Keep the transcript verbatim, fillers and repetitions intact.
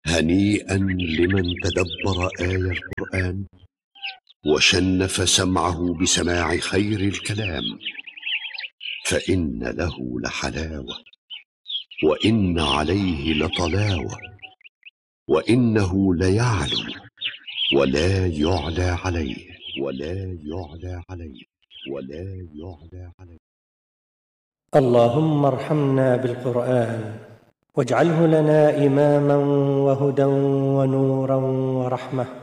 هنيئا لمن تدبر آي القرآن وشنف سمعه بسماع خير الكلام، فإن له لحلاوة وإن عليه لطلاوة، وإنه ليعلو ولا يعلى عليه ولا يعلى عليه ولا يعلى عليه. اللهم ارحمنا بالقرآن واجعله لنا إماما وهدى ونورا ورحمة.